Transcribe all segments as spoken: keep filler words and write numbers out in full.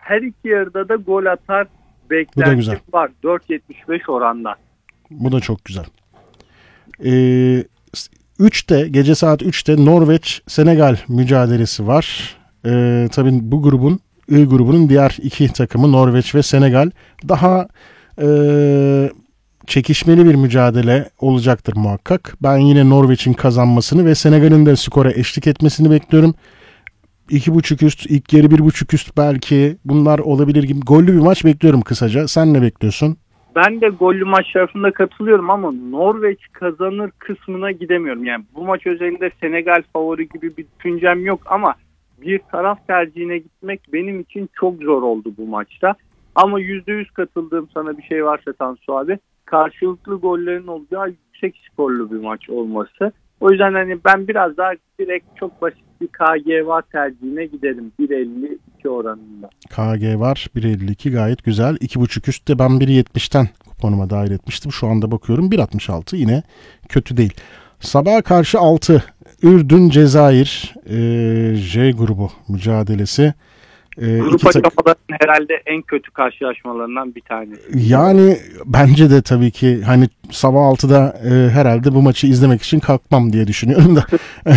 her iki yarıda da gol atar beklentim var. dört yetmiş beş oranda. Bu da çok güzel. Ee, üçte gece saat üçte Norveç-Senegal mücadelesi var. Ee, tabii bu grubun I grubunun diğer iki takımı Norveç ve Senegal. Daha e, çekişmeli bir mücadele olacaktır muhakkak. Ben yine Norveç'in kazanmasını ve Senegal'in de skora eşlik etmesini bekliyorum. iki buçuk üst, ilk yarı bir buçuk üst belki bunlar olabilir gibi. Gollü bir maç bekliyorum kısaca. Sen ne bekliyorsun? Ben de gollü maç tarafında katılıyorum ama Norveç kazanır kısmına gidemiyorum. Yani bu maç özelinde Senegal favori gibi bir düşüncem yok ama bir taraf tercihine gitmek benim için çok zor oldu bu maçta. Ama yüzde yüz katıldığım sana bir şey varsa Tansu abi, karşılıklı gollerin olacağı yüksek skorlu bir maç olması. O yüzden hani ben biraz daha direkt çok basit bir K G var tercihine giderim. bir elli iki oranında. K G var bir elli iki gayet güzel. iki buçuk üstte ben bir yetmişten kuponuma dahil etmiştim. Şu anda bakıyorum bir altmış altı yine kötü değil. Sabaha karşı altı Ürdün Cezayir e, J grubu mücadelesi. E, Grup aşamalarının herhalde en kötü karşılaşmalarından bir tanesi. Yani bence de tabii ki hani sabah altıda e, herhalde bu maçı izlemek için kalkmam diye düşünüyorum da.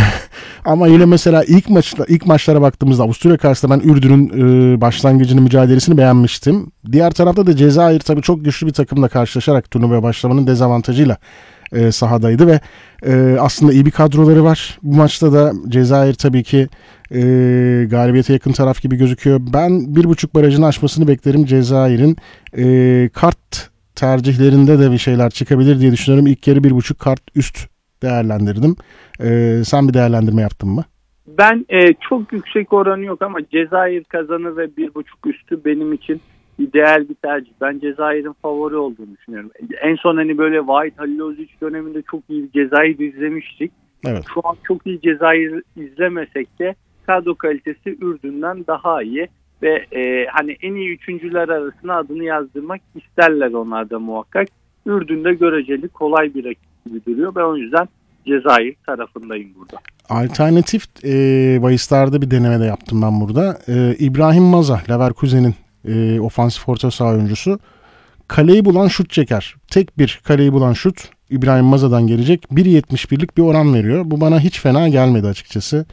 Ama yine mesela ilk maçla ilk maçlara baktığımızda Avusturya karşısında ben Ürdün'ün e, başlangıcını mücadelesini beğenmiştim. Diğer tarafta da Cezayir tabii çok güçlü bir takımla karşılaşarak turnuvaya başlamanın dezavantajıyla e, sahadaydı ve e, aslında iyi bir kadroları var. Bu maçta da Cezayir tabii ki e, galibiyete yakın taraf gibi gözüküyor. Ben bir buçuk barajını aşmasını beklerim Cezayir'in. E, kart tercihlerinde de bir şeyler çıkabilir diye düşünüyorum. İlk yarı bir buçuk kart üst değerlendirdim. E, sen bir değerlendirme yaptın mı? Ben e, çok yüksek oranı yok ama Cezayir kazanır ve bir buçuk üstü benim için ideal bir tercih. Ben Cezayir'in favori olduğunu düşünüyorum. En son hani böyle Vahit Halilovic döneminde çok iyi bir Cezayir izlemiştik. Evet. Şu an çok iyi Cezayir izlemesek de kadro kalitesi Ürdün'den daha iyi ve e, hani en iyi üçüncüler arasına adını yazdırmak isterler onlar da muhakkak. Ürdün'de göreceli kolay bir rakip gibi duruyor. Ben o yüzden Cezayir tarafındayım burada. Alternatif e, bahislarda bir deneme de yaptım ben burada. E, İbrahim Maza, Leverkusen'in e, ofansif orta saha oyuncusu. Kaleyi bulan şut çeker. Tek bir kaleyi bulan şut İbrahim Maza'dan gelecek. bir yetmiş birlik bir oran veriyor. Bu bana hiç fena gelmedi açıkçası.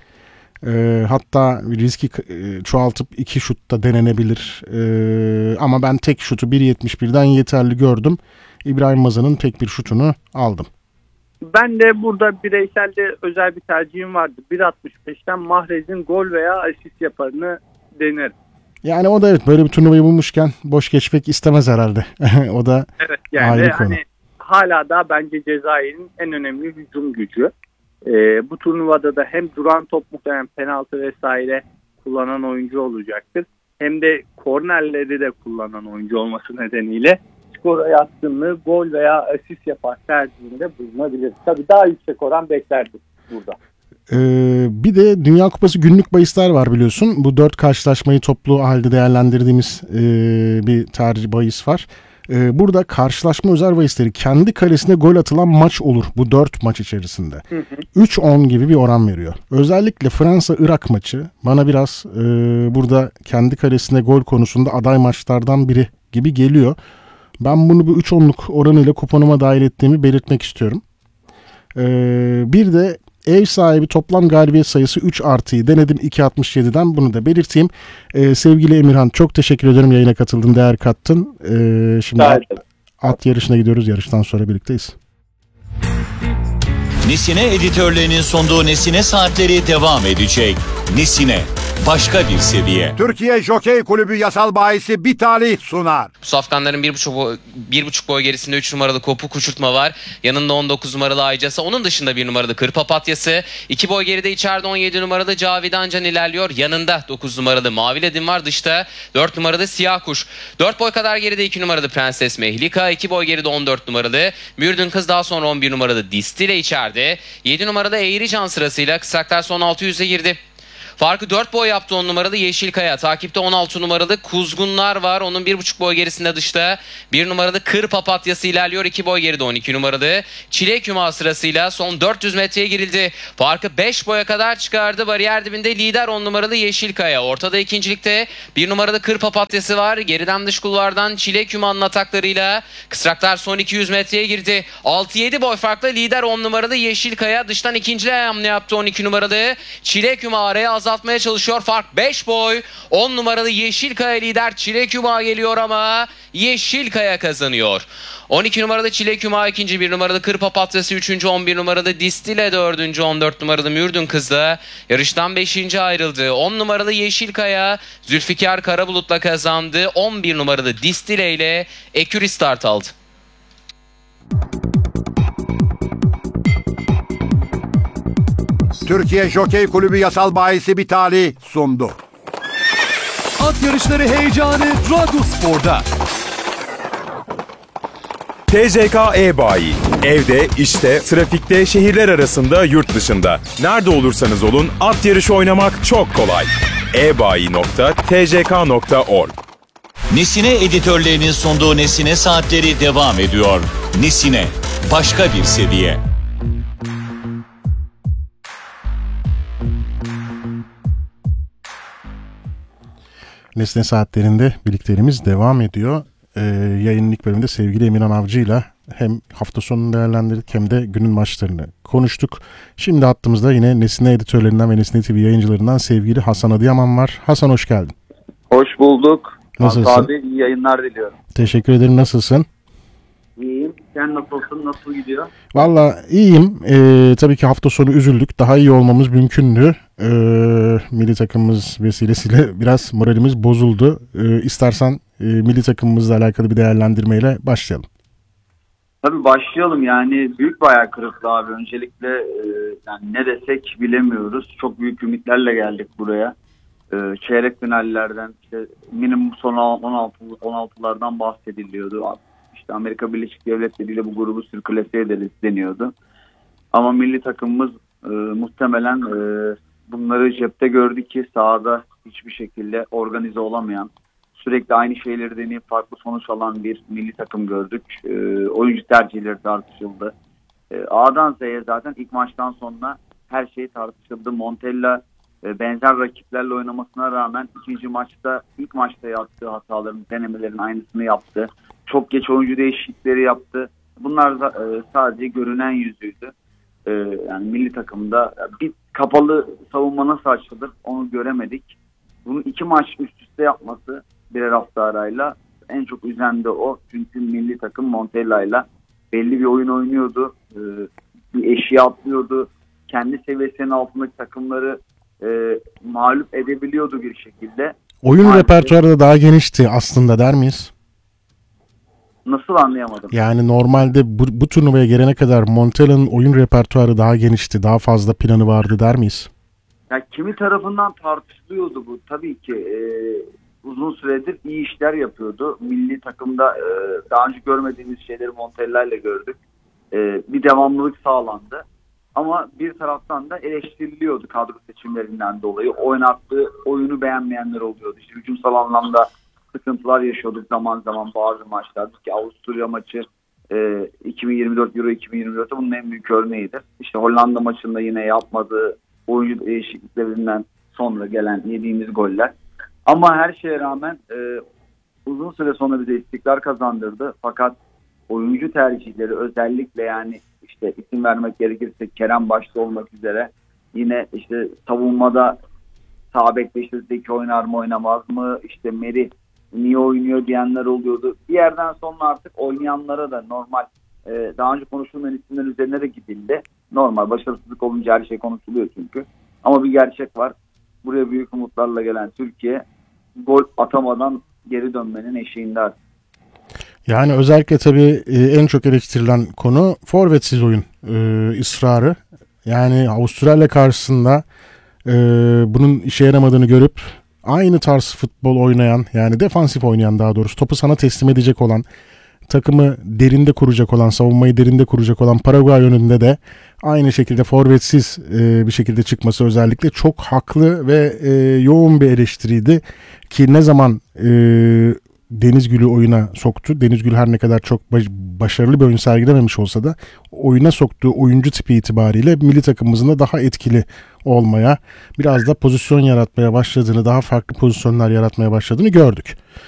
E, hatta riski e, çoğaltıp iki şutta denenebilir. E, ama ben tek şutu bir yetmiş birden yeterli gördüm. İbrahim Maza'nın tek bir şutunu aldım. Ben de burada bireyselde özel bir tercihim vardı. bir altmış beşten Mahrez'in gol veya asist yaparını denerim. Yani o da evet böyle bir turnuvayı bulmuşken boş geçmek istemez herhalde. O da evet, yani ayrı konu. Hani hala da bence Cezayir'in en önemli hücum gücü. Ee, bu turnuvada da hem duran top muhtemelen penaltı vesaire kullanan oyuncu olacaktır. Hem de kornerleri de kullanan oyuncu olması nedeniyle skora yatkınlığı gol veya asist yapar tercihinde bulunabilir. Tabii daha yüksek oran beklerdik burada. Ee, bir de Dünya Kupası günlük bahisler var biliyorsun. Bu dört karşılaşmayı toplu halde değerlendirdiğimiz e, bir tercih bahis var. E, burada karşılaşma özel bahisleri kendi kalesine gol atılan maç olur bu dört maç içerisinde. üç on gibi bir oran veriyor. Özellikle Fransa-Irak maçı bana biraz e, burada kendi kalesine gol konusunda aday maçlardan biri gibi geliyor. Ben bunu bu üç onluk oranıyla kuponuma dahil ettiğimi belirtmek istiyorum. Ee, bir de ev sahibi toplam galibiyet sayısı üç artıyı denedim iki altmış yediden, bunu da belirteyim. Ee, sevgili Emirhan, çok teşekkür ederim, yayına katıldın, değer kattın. Ee, şimdi at, at yarışına gidiyoruz, yarıştan sonra birlikteyiz. Nesine editörlerinin sunduğu Nesine Saatleri devam edecek. Nesine, başka bir seviye. Türkiye Jokey Kulübü yasal bahisi bir talih sunar. Safkanların bir buçuk, boy, bir buçuk boy gerisinde üç numaralı Kopuk Uçurtma var. Yanında on dokuz numaralı Aycasa. Onun dışında bir numaralı Kır Papatyası. iki boy geride içeride on yedi numaralı Cavidan Can ilerliyor. Yanında dokuz numaralı Mavi Ledin var. Dışta dört numaralı Siyah Kuş. dört boy kadar geride iki numaralı Prenses Mehlika. iki boy geride on dört numaralı Mürdün Kız. Daha sonra on bir numaralı Distile içeride. yedi numaralı Eğri Can sırasıyla kısaklar son altı yüze girdi. Farkı dört boy yaptı on numaralı Yeşilkaya. Takipte on altı numaralı Kuzgunlar var. Onun bir buçuk boy gerisinde dışta. bir numaralı Kır Papatyası ilerliyor. iki boy geride on iki numaralı Çilek Hüma sırasıyla son dört yüz metreye girildi. Farkı beş boya kadar çıkardı. Bariyer dibinde lider on numaralı Yeşilkaya. Ortada ikincilikte bir numaralı Kır Papatyası var. Geriden dış kulvardan Çilek Hüma'nın ataklarıyla Kısraklar son iki yüz metreye girdi. altı yedi boy farklı lider on numaralı Yeşilkaya. Dıştan ikinciliğe hamle yaptı on iki numaralı Çilek Hüma, araya azaltmaya çalışıyor. Fark beş boy. on numaralı Yeşilkaya lider. Çilek Hüma geliyor ama Yeşilkaya kazanıyor. on iki numaralı Çilek Hüma ikinci, bir numaralı Kır Papatyası üçüncü, on bir numaralı Distile dördüncü, on dört numaralı Mürdün Kızı yarıştan beşinci ayrıldı. on numaralı Yeşilkaya Zülfikar Karabulut'la kazandı. on bir numaralı Distile ile Eküri start aldı. Türkiye Jokey Kulübü Yasal Bahisi Bitali sundu. At yarışları heyecanı Radyospor'da. T J K E-Bayi. Evde, işte, trafikte, şehirler arasında, yurt dışında. Nerede olursanız olun at yarışı oynamak çok kolay. e bayi nokta t j k nokta org. Nesine editörlerinin sunduğu Nesine Saatleri devam ediyor. Nesine, başka bir seviye. Nesne Saatlerinde birlikteliğimiz devam ediyor. Ee, yayının ilk bölümünde sevgili Emirhan Avcı'yla hem hafta sonunu değerlendirdik hem de günün maçlarını konuştuk. Şimdi hattımızda yine Nesne editörlerinden ve Nesne T V yayıncılarından sevgili Hasan Adıyaman var. Hasan, hoş geldin. Hoş bulduk. Nasılsın? Abi iyi yayınlar diliyorum. Teşekkür ederim. Nasılsın? İyiyim. Sen nasılsın? Nasıl gidiyor? Valla iyiyim. Ee, tabii ki hafta sonu üzüldük. Daha iyi olmamız mümkündü. Ee, milli takımımız vesilesiyle biraz moralimiz bozuldu. Ee, istersen e, milli takımımızla alakalı bir değerlendirmeyle başlayalım. Tabii başlayalım. Yani büyük bir hayal kırıklığı abi. Öncelikle e, yani ne desek bilemiyoruz. Çok büyük ümitlerle geldik buraya. E, çeyrek finallerden işte minimum son on altı on altılardan bahsediliyordu. İşte Amerika Birleşik Devletleri ile bu grubu sirkülese ederiz deniyordu. Ama milli takımımız e, muhtemelen e, bunları cepte gördü ki sahada hiçbir şekilde organize olamayan, sürekli aynı şeyleri deneyip farklı sonuç alan bir milli takım gördük. E, oyuncu tercihleri tartışıldı. E, A'dan Z'ye zaten ilk maçtan sonra her şey tartışıldı. Montella e, benzer rakiplerle oynamasına rağmen ikinci maçta ilk maçta yaptığı hataların, denemelerin aynısını yaptı. Çok geç oyuncu değişiklikleri yaptı. Bunlar da e, sadece görünen yüzüydü. E, yani milli takımda bir kapalı savunma nasıl açılır onu göremedik. Bunu iki maç üst üste yapması birer hafta arayla en çok üzen de o. Çünkü milli takım Montella'yla belli bir oyun oynuyordu. E, bir eşiğe atlıyordu. Kendi seviyesinin altındaki takımları e, mağlup edebiliyordu bir şekilde. Oyun Maalesef, repertuarı da daha genişti aslında, der miyiz? Nasıl anlayamadım? Yani normalde bu, bu turnuvaya gelene kadar Montella'nın oyun repertuarı daha genişti, daha fazla planı vardı, der miyiz? Ya kimi tarafından tartışılıyordu bu. Tabii ki e, uzun süredir iyi işler yapıyordu. Milli takımda e, daha önce görmediğimiz şeyleri Montella ile gördük. E, bir devamlılık sağlandı. Ama bir taraftan da eleştiriliyordu kadro seçimlerinden dolayı. Oynattığı oyunu beğenmeyenler oluyordu. İşte hücumsal anlamda sıkıntılar yaşıyorduk zaman zaman bazı maçlarda ki Avusturya maçı e, iki bin yirmi dört Euro iki bin yirmi dörtte bunun en büyük örneğidir. İşte Hollanda maçında yine yapmadığı oyuncu değişikliklerinden sonra gelen yediğimiz goller. Ama her şeye rağmen e, uzun süre sonra bize istikrar kazandırdı. Fakat oyuncu tercihleri özellikle yani işte isim vermek gerekirse Kerem başta olmak üzere yine işte savunmada sağ bekte işte Zeki oynar mı oynamaz mı, işte Merih niye oynuyor diyenler oluyordu. Bir yerden sonra artık oynayanlara da normal e, daha önce konuşulmayan isimler üzerine de gidildi. Normal başarısızlık olunca her şey konuşuluyor çünkü. Ama bir gerçek var. Buraya büyük umutlarla gelen Türkiye gol atamadan geri dönmenin eşiğinde artık. Yani özellikle tabii en çok eleştirilen konu forvetsiz oyun e, ısrarı. Yani Avustralya karşısında e, bunun işe yaramadığını görüp aynı tarz futbol oynayan, yani defansif oynayan, daha doğrusu topu sana teslim edecek olan, takımı derinde kuracak olan, savunmayı derinde kuracak olan Paraguay önünde de aynı şekilde forvetsiz e, bir şekilde çıkması özellikle çok haklı ve e, yoğun bir eleştiriydi. Ki ne zaman e, Denizgül'ü oyuna soktu. Denizgül her ne kadar çok baş, başarılı bir oyun sergilememiş olsa da oyuna soktuğu oyuncu tipi itibariyle milli takımımızın da daha etkili olmaya, biraz da pozisyon yaratmaya başladığını, daha farklı pozisyonlar yaratmaya başladığını gördük.